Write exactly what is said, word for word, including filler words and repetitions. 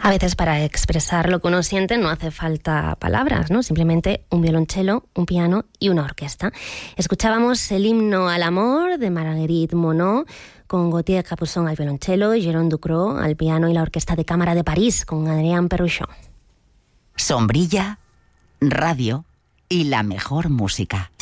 A veces para expresar lo que uno siente no hace falta palabras, ¿no? Simplemente un violonchelo, un piano y una orquesta. Escuchábamos el himno al amor de Marguerite Monod, con Gauthier Capuçon al violonchelo, Jérôme Ducrot al piano y la Orquesta de Cámara de París con Adrien Perruchot. Sombrilla, radio y la mejor música.